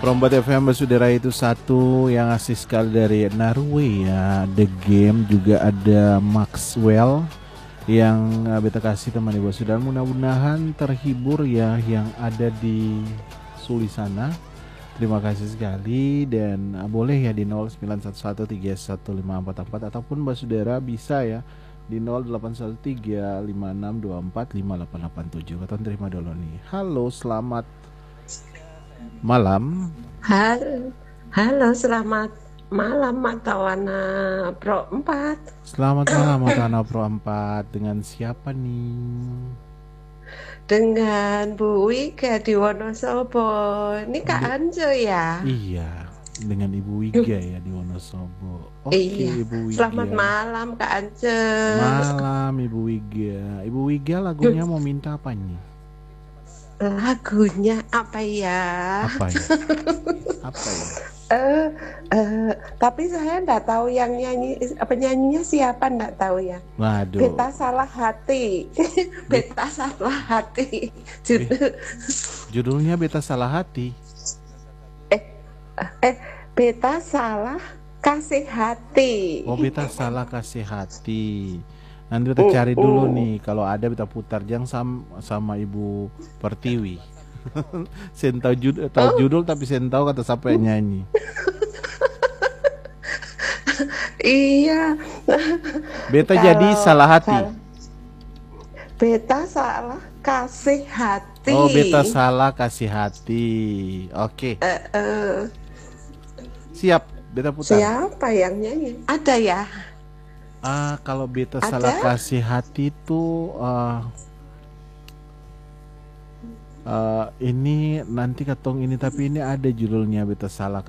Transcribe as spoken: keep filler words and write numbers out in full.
Prombat F M Basudara itu satu yang asik sekali dari Norway ya. The Game juga ada Maxwell yang uh, beta kasih teman ibu Basudara. Mudah-mudahan terhibur ya yang ada di Suli sana. Terima kasih sekali dan uh, boleh ya di nol sembilan satu satu tiga satu lima empat empat ataupun Basudara bisa ya di nol delapan satu tiga lima enam dua empat lima delapan delapan tujuh. Kita terima dulu nih. Halo, selamat malam. Halo, halo, selamat malam Matawana Pro empat. Selamat malam Matana Pro empat. Dengan siapa nih? Dengan Bu Wika di Wonosobo. Ini Kak Bu, Anjo ya? iya, dengan Ibu Wiga ya di Wonosobo. Oke, Iya, Ibu selamat Wiga. malam Kak Anjo. Malam Ibu Wiga. Ibu Wiga lagunya mau minta apa nih? Lagunya apa ya? Apa ya? Apa ya? Eh, eh, tapi saya nggak tahu yang nyanyi, penyanyinya siapa nggak tahu ya. Waduh. Beta salah hati, Bet, beta salah hati. be, Judul, judulnya Beta Salah Hati. eh, eh, beta salah kasih hati. Oh, Beta Salah Kasih Hati. Nanti kita Uh, cari dulu uh. nih. Kalau ada kita putar jangan sama, sama Ibu Pertiwi. Sen tahu judul, tahu Oh, judul tapi sen tahu kata siapa yang nyanyi. iya. Beta jadi Kalau salah hati. salah, beta salah kasih Oh, Beta hati. Salah Kasih Hati. Oke, Eh, eh, siap. Beta putar. siapa yang nyanyi? Ada ya? Ah, kalau Beta Salah Ada? Kasih Hati itu ah, ah, ini nanti ketong ini tapi ini ada judulnya Beta Salah